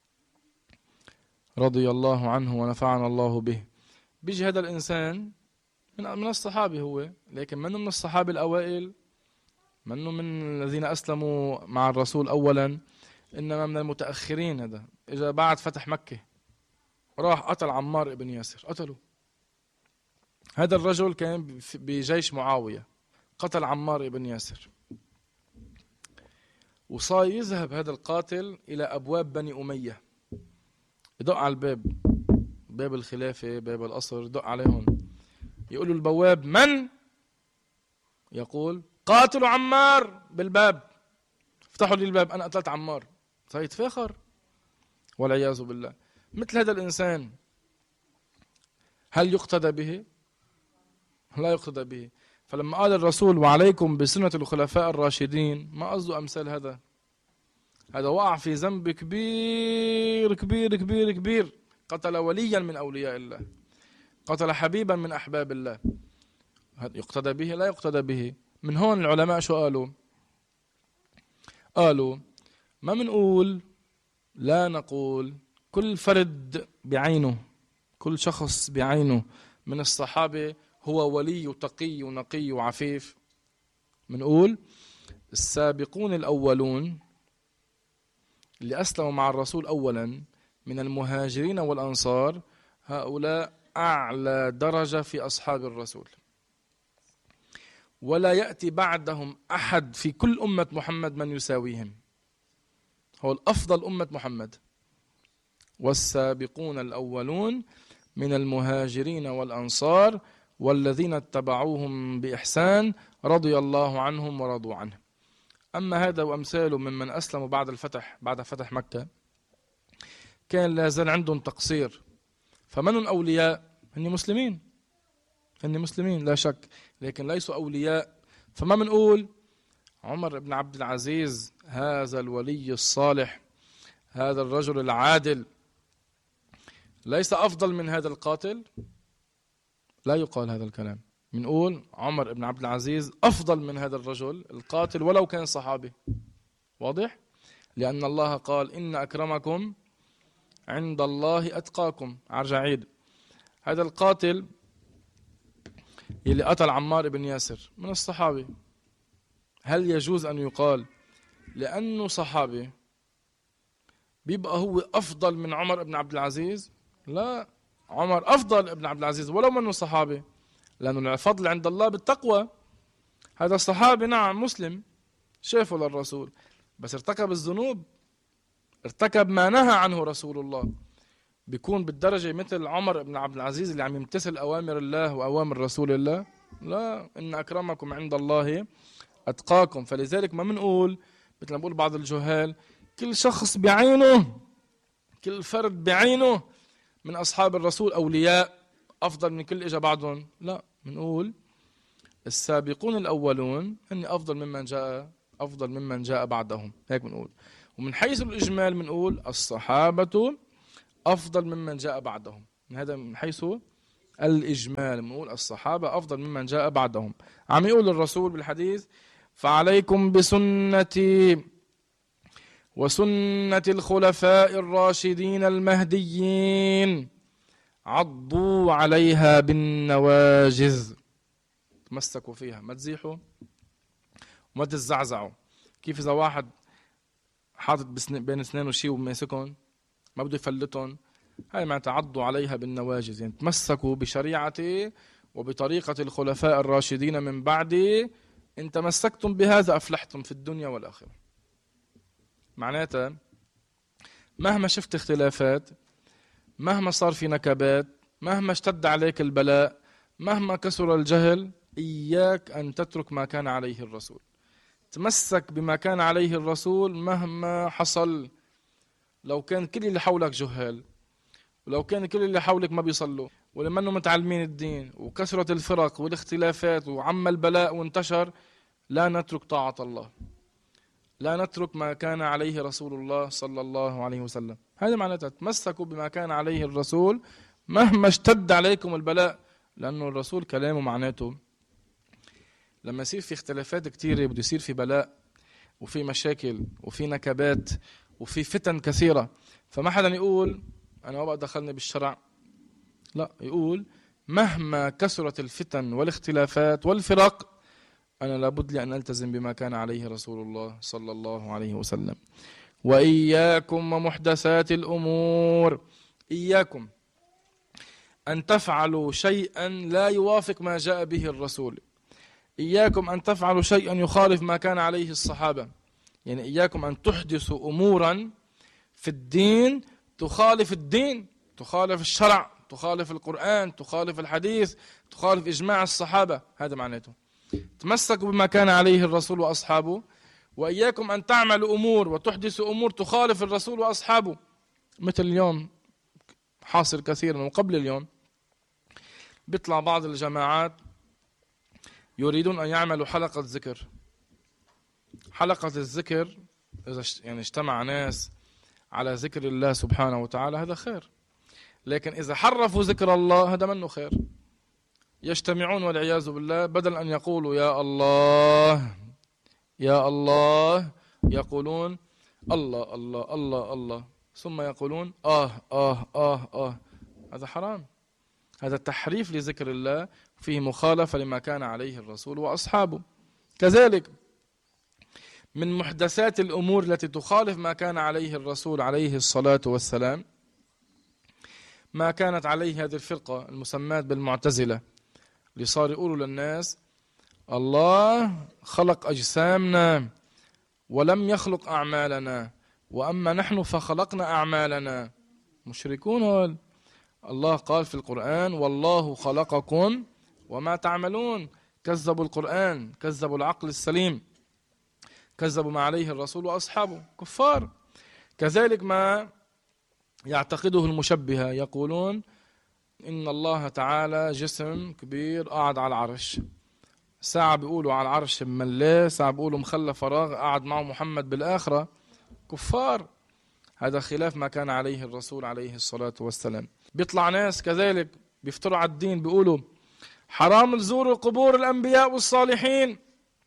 رضي الله عنه ونفعنا الله به. بيجي هذا الإنسان من الصحابة هو، لكن منه من الصحابة الأوائل، منه من الذين أسلموا مع الرسول أولا، إنما من المتأخرين. هذا إجا بعد فتح مكة راح قتل عمار بن ياسر، قتله. هذا الرجل كان بجيش معاوية، قتل عمار بن ياسر. وصار يذهب هذا القاتل إلى أبواب بني أمية، يدق على الباب، باب الخلافة، باب القصر، يدق عليهم، يقول له البواب من؟ يقول قاتل عمار بالباب، افتحوا لي الباب أنا قتلت عمار. سيتفاخر والعياذ بالله. مثل هذا الإنسان هل يقتدى به؟ لا يقتدى به. فلما قال الرسول وعليكم بسنة الخلفاء الراشدين، ما قصده أمثال هذا. هذا وقع في ذنب كبير كبير كبير كبير، قتل وليا من أولياء الله، قتل حبيبا من أحباب الله. يقتدى به؟ لا يقتدى به. من هون العلماء شو قالوا ما منقول، لا نقول كل فرد بعينه، كل شخص بعينه من الصحابة هو ولي تقي ونقي وعفيف. منقول السابقون الأولون اللي أسلموا مع الرسول أولا من المهاجرين والأنصار، هؤلاء أعلى درجة في أصحاب الرسول، ولا يأتي بعدهم أحد في كل أمة محمد من يساويهم. هو الأفضل أمة محمد. والسابقون الأولون من المهاجرين والأنصار والذين اتبعوهم بإحسان رضي الله عنهم ورضوا عنه. أما هذا وأمثاله ممن أسلموا بعد فتح مكة كان لا زال عندهم تقصير. فمن الأولياء؟ هن مسلمين لا شك، لكن ليسوا أولياء. فما منقول عمر بن عبد العزيز هذا الولي الصالح، هذا الرجل العادل، ليس أفضل من هذا القاتل؟ لا يقال هذا الكلام. منقول عمر بن عبد العزيز أفضل من هذا الرجل القاتل ولو كان صحابي. واضح؟ لأن الله قال إن أكرمكم عند الله أتقاكم. أرجع عيد، هذا القاتل يلي قتل عمار بن ياسر من الصحابة، هل يجوز أن يقال لأنه صحابي بيبقى هو أفضل من عمر بن عبد العزيز؟ لا، عمر أفضل ابن عبد العزيز ولو منه صحابي، لأنه الفضل عند الله بالتقوى. هذا الصحابي نعم مسلم شافه للرسول، بس ارتكب الذنوب، ارتكب ما نهى عنه رسول الله، بيكون بالدرجة مثل عمر بن عبد العزيز اللي عم يمتثل أوامر الله وأوامر رسول الله؟ لا، إن أكرمكم عند الله أتقاكم. فلذلك ما منقول مثل ما بقول بعض الجهال كل شخص بعينه، كل فرد بعينه من أصحاب الرسول أولياء أفضل من كل إجا بعضهم. لا، منقول السابقون الأولون أن أفضل ممن جاء بعدهم، هيك بنقول. ومن حيث الإجمال بنقول الصحابة أفضل ممن جاء بعدهم. هذا من حيث الإجمال بنقول الصحابة أفضل ممن جاء بعدهم. عم يقول الرسول بالحديث: فعليكم بسنتي وسنة الخلفاء الراشدين المهديين عضوا عليها بالنواجذ. تمسكوا فيها، ما تزيحوا وما تزعزعوا. كيف إذا واحد حاطط بين اسنانه شيء وماسكهم ما بده يفلتهم، هاي معناتها عضوا عليها بالنواجذ، يعني تمسكوا بشريعتي وبطريقة الخلفاء الراشدين من بعدي، إن تمسكتم بهذا أفلحتم في الدنيا والآخرة. معناتها مهما شفت اختلافات، مهما صار في نكبات، مهما اشتد عليك البلاء، مهما كثر الجهل، إياك أن تترك ما كان عليه الرسول. تمسك بما كان عليه الرسول مهما حصل. لو كان كل اللي حولك جهال، ولو كان كل اللي حولك ما بيصلوا ولما انهم متعلمين الدين، وكثرة الفرق والاختلافات وعم البلاء وانتشر، لا نترك طاعة الله، لا نترك ما كان عليه رسول الله صلى الله عليه وسلم. هذا معناتها تمسكوا بما كان عليه الرسول مهما اشتد عليكم البلاء، لأنه الرسول كلامه معناته لما يصير في اختلافات كتيرة بده يصير في بلاء وفي مشاكل وفي نكبات وفي فتن كثيرة. فما حدا يقول أنا ما بقى دخلني بالشرع، لا، يقول مهما كثرت الفتن والاختلافات والفرق أنا لابد لي أن ألتزم بما كان عليه رسول الله صلى الله عليه وسلم. وإياكم ومحدثات الأمور، إياكم أن تفعلوا شيئا لا يوافق ما جاء به الرسول، إياكم أن تفعلوا شيئا يخالف ما كان عليه الصحابة. يعني إياكم أن تحدثوا أمورا في الدين تخالف الدين، تخالف الشرع، تخالف القرآن، تخالف الحديث، تخالف إجماع الصحابة. هذا معناته تمسكوا بما كان عليه الرسول وأصحابه. وإياكم أن تعملوا أمور وتحدثوا أمور تخالف الرسول وأصحابه. مثل اليوم حاصل كثيرا وقبل اليوم، بيطلع بعض الجماعات يريدون أن يعملوا حلقة ذكر. حلقة الذكر إذا يعني اجتمع ناس على ذكر الله سبحانه وتعالى هذا خير، لكن إذا حرفوا ذكر الله هذا منه خير. يجتمعون والعياذ بالله، بدل أن يقولوا يا الله يا الله يقولون الله الله الله الله، ثم يقولون هذا حرام، هذا تحريف لذكر الله، فيه مخالفة لما كان عليه الرسول وأصحابه. كذلك من محدثات الأمور التي تخالف ما كان عليه الرسول عليه الصلاة والسلام ما كانت عليه هذه الفرقة المسماة بالمعتزلة، اللي صار يقولوا للناس الله خلق أجسامنا ولم يخلق أعمالنا، وأما نحن فخلقنا أعمالنا. مشركون هول. الله قال في القرآن والله خلقكم وما تعملون. كذبوا القرآن، كذبوا العقل السليم، كذبوا ما عليه الرسول وأصحابه، كفار. كذلك ما يعتقده المشبهة، يقولون إن الله تعالى جسم كبير قاعد على العرش، ساعة بيقولوا على العرش مملاه، ساعة بيقولوا مخلى فراغ قاعد معه محمد بالآخرة، كفار. هذا خلاف ما كان عليه الرسول عليه الصلاة والسلام. بيطلع ناس كذلك بيفتروا على الدين، بيقولوا حرام تزوروا قبور الأنبياء والصالحين،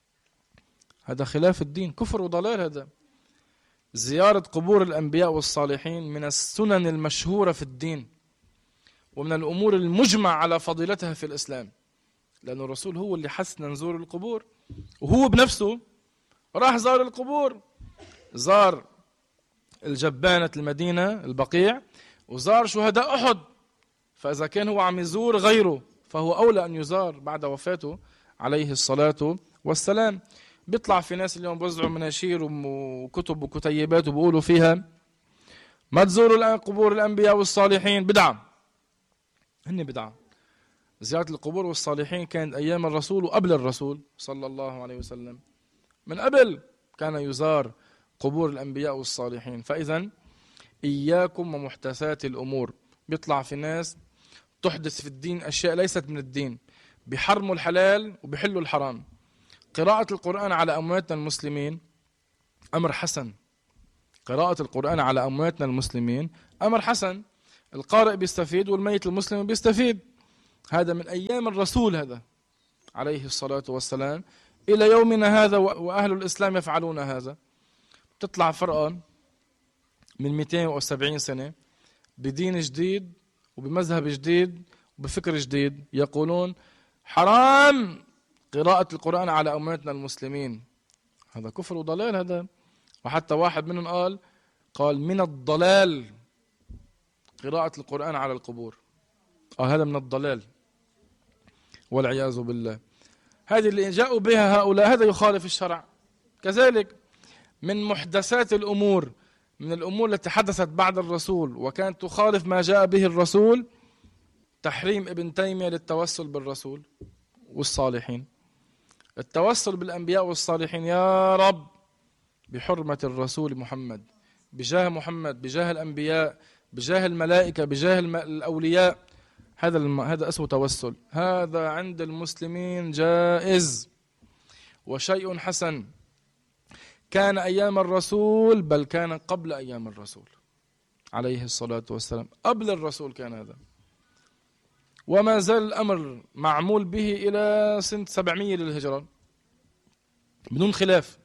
هذا خلاف الدين، كفر وضلال. هذا زيارة قبور الأنبياء والصالحين من السنن المشهورة في الدين، ومن الأمور المجمع على فضيلتها في الإسلام، لأن الرسول هو اللي حسنا نزور القبور، وهو بنفسه راح زار القبور، زار الجبانة المدينة البقيع، وزار شهداء أحد. فإذا كان هو عم يزور غيره فهو أولى أن يزار بعد وفاته عليه الصلاة والسلام. بيطلع في ناس اليوم بوزعوا مناشير وكتب وكتيبات وبيقولوا فيها ما تزوروا الآن قبور الأنبياء والصالحين، بدعة. هن بدعة. زيارة القبور والصالحين كانت أيام الرسول وقبل الرسول صلى الله عليه وسلم، من قبل كان يزار قبور الأنبياء والصالحين. فإذا إياكم ومحدثات الأمور. بيطلع في ناس تحدث في الدين أشياء ليست من الدين، بيحرموا الحلال وبيحلوا الحرام. قراءة القرآن على أمواتنا المسلمين أمر حسن. قراءة القرآن على أمواتنا المسلمين أمر حسن، القارئ بيستفيد والميت المسلم بيستفيد. هذا من أيام الرسول هذا عليه الصلاة والسلام إلى يومنا هذا، وأهل الإسلام يفعلون هذا. تطلع فرقة من 270 سنة بدين جديد وبمذهب جديد وبفكر جديد، يقولون حرام قراءة القرآن على أمواتنا المسلمين. هذا كفر وضلال هذا. وحتى واحد منهم قال من الضلال قراءة القرآن على القبور. هذا من الضلال والعياذ بالله. هذه اللي جاءوا بها هؤلاء هذا يخالف الشرع. كذلك من محدثات الأمور، من الأمور التي حدثت بعد الرسول وكانت تخالف ما جاء به الرسول، تحريم ابن تيمية للتوسل بالرسول والصالحين. التوسل بالأنبياء والصالحين، يا رب بحرمة الرسول محمد، بجاه محمد، بجاه الأنبياء، بجاه الملائكة، بجاه الأولياء، هذا اسمه توسل. هذا عند المسلمين جائز وشيء حسن. كان أيام الرسول، بل كان قبل أيام الرسول عليه الصلاة والسلام. قبل الرسول كان هذا، وما زال الأمر معمول به إلى سنة 700 للهجرة بدون خلاف.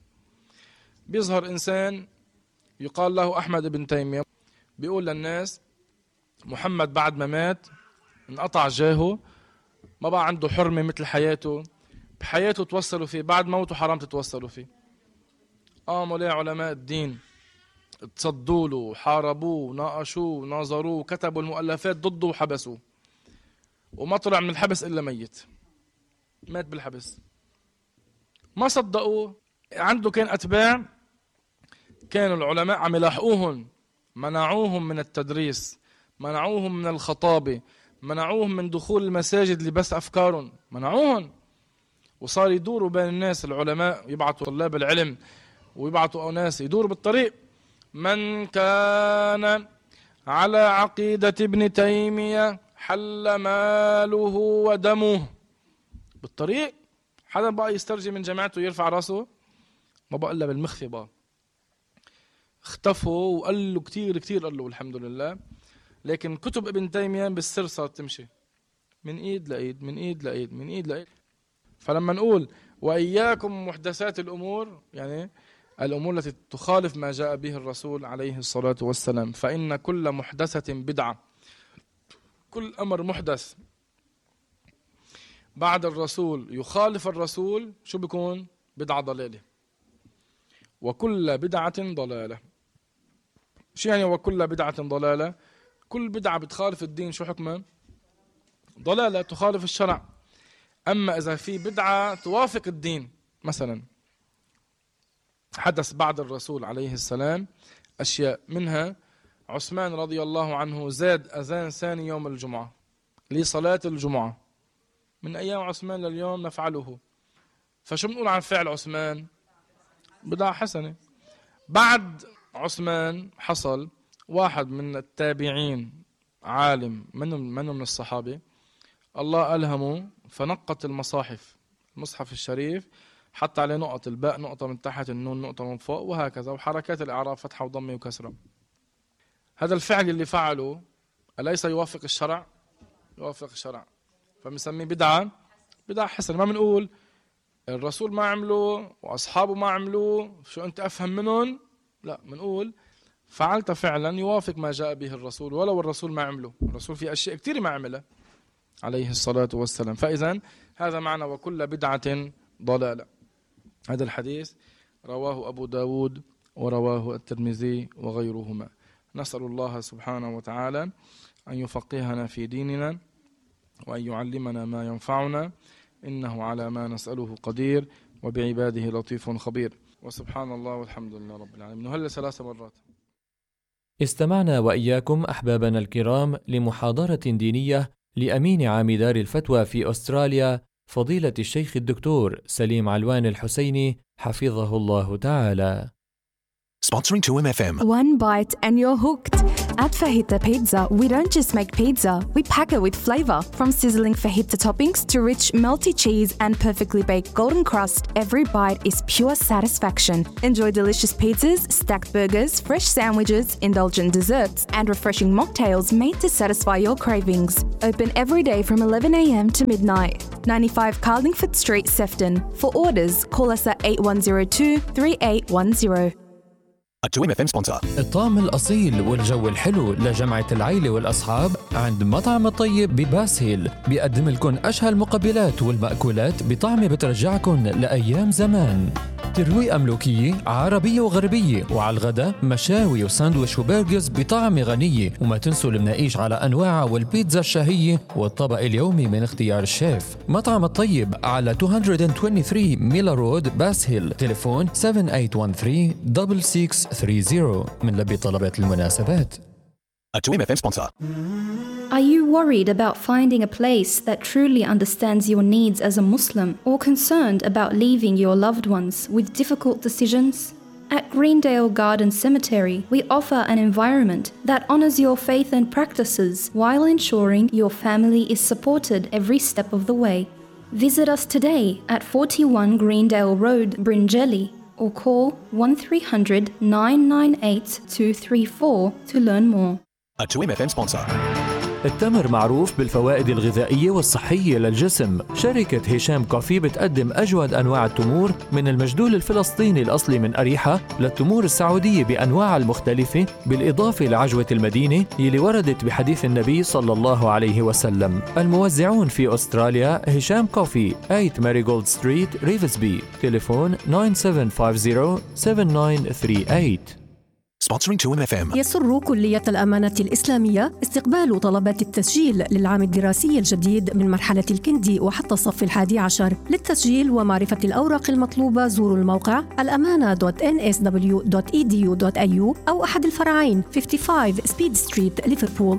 بيظهر إنسان يقال له أحمد بن تيمية، بيقول للناس محمد بعد ما مات انقطع جاهه، ما بقى عنده حرمة مثل حياته، بحياته توصلوا فيه، بعد موته حرام تتوصلوا فيه. قاموا ليه علماء الدين تصدوا له، حاربوه، ناقشوه، ناظروه، كتبوا المؤلفات ضده وحبسوه، وما طلع من الحبس إلا ميت، مات بالحبس. ما صدقوه. عنده كان أتباع، كانوا العلماء عم يلاحقوهم، منعوهم من التدريس، منعوهم من الخطابة، منعوهم من دخول المساجد لبس أفكارهم، منعوهم. وصار يدوروا بين الناس، العلماء يبعثوا طلاب العلم ويبعثوا أناس يدوروا بالطريق. من كان على عقيدة ابن تيمية حل ماله ودمه. بالطريق حدا بقى يسترجي من جماعته يرفع راسه، ما بقى إلا بالمخفي بقى. اختفوا وقال له كتير قال له الحمد لله. لكن كتب ابن تيمية بالسر صارت تمشي من ايد لايد، من ايد لايد، من ايد لايد. فلما نقول واياكم محدثات الامور، يعني الامور التي تخالف ما جاء به الرسول عليه الصلاة والسلام، فإن كل محدثة بدعة. كل امر محدث بعد الرسول يخالف الرسول شو بيكون؟ بدعة ضلالة. وكل بدعة ضلالة. شو يعني وكل بدعة ضلالة؟ كل بدعة بتخالف الدين شو حكمها؟ ضلالة، تخالف الشرع. أما إذا في بدعة توافق الدين، مثلا حدث بعد الرسول عليه السلام أشياء، منها عثمان رضي الله عنه زاد أذان ثاني يوم الجمعة لصلاة الجمعة. من أيام عثمان لليوم نفعله. فشو بنقول عن فعل عثمان؟ بدعة حسنة. بعد عثمان حصل واحد من التابعين، عالم منه من الصحابة، الله ألهمه فنقط المصاحف، المصحف الشريف حط عليه نقط، الباء نقطة من تحت، النون نقطة من فوق، وهكذا، وحركات الإعراب فتحة وضمة وكسرة. هذا الفعل اللي فعله أليس يوافق الشرع؟ يوافق الشرع، فبنسميه بدعة حسنة. ما بنقول الرسول ما عمله وأصحابه ما عملوه شو أنت أفهم منهم، لا، بنقول فعلت فعلا يوافق ما جاء به الرسول ولو الرسول ما عمله. الرسول في أشياء كثير ما عملها عليه الصلاة والسلام. فإذا هذا معنى وكل بدعة ضلالة. هذا الحديث رواه أبو داود ورواه الترمذي وغيرهما. نسأل الله سبحانه وتعالى أن يفقهنا في ديننا وأن يعلمنا ما ينفعنا، إنه على ما نسأله قدير وبعباده لطيف خبير. وسبحان الله والحمد لله رب العالمين. نهلل 3 مرات. استمعنا وإياكم أحبابنا الكرام لمحاضرة دينية لأمين عام دار الفتوى في أستراليا، فضيلة الشيخ الدكتور سليم علوان الحسيني حفظه الله تعالى. Sponsoring 2MFM. One bite and you're hooked. At Fajita Pizza, we don't just make pizza, we pack it with flavor. From sizzling fajita toppings to rich melty cheese and perfectly baked golden crust, every bite is pure satisfaction. Enjoy delicious pizzas, stacked burgers, fresh sandwiches, indulgent desserts, and refreshing mocktails made to satisfy your cravings. Open every day from 11 a.m. to midnight. 95 Carlingford Street, Sefton. For orders, call us at 8102-3810. A 2MFM sponsor. الطعم الأصيل والجو الحلو لجمعة العيلة والأصحاب عند مطعم الطيب بباسهيل بيقدم لكم أشهى المقبلات والمأكولات بطعمة بترجعكم لأيام زمان. ترويقة ملوكية عربية وغربية، وعلى الغداء مشاوي وساندويش وبرجرز بطعمة غنية. وما تنسوا المناقيش على أنواعها والبيتزا الشهية والطبق اليومي من اختيار الشيف. مطعم الطيب على 223 ميلا رود باسهيل. تليفون 7813-6630 من لبي طلبات المناسبات. A 2MFM sponsor. Are you worried about finding a place that truly understands your needs as a Muslim, or concerned about leaving your loved ones with difficult decisions? At Greendale Garden Cemetery, we offer an environment that honors your faith and practices while ensuring your family is supported every step of the way. Visit us today at 41 Greendale Road, Bringelly, or call 1300-998-234 to learn more. A 2MFM sponsor. التمر معروف بالفوائد الغذائية والصحية للجسم. شركة هشام كوفي بتقدم أجود أنواع التمور، من المجدول الفلسطيني الأصلي من أريحة للتمور السعودية بأنواعها المختلفة، بالإضافة لعجوة المدينة يلي وردت بحديث النبي صلى الله عليه وسلم. الموزعون في أستراليا هشام كوفي 8 ماريغولد ستريت ريفزبي. تليفون 9750-7938. Sponsoring 2MFM. يسر كلية الأمانة الإسلامية استقبال طلبات التسجيل للعام الدراسي الجديد من مرحلة الكندي وحتى الصف 11. للتسجيل ومعرفة الأوراق المطلوبة زوروا الموقع الأمانة.nsw.edu.au أو أحد الفرعين 55 سبيد ستريت ليفربول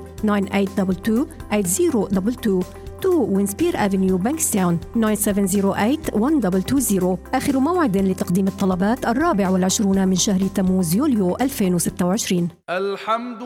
9822-8022 2 وينسبير أفنيو بانكستاون 9708-1220. آخر موعد لتقديم الطلبات 24 من شهر تموز يوليو 2026. الحمد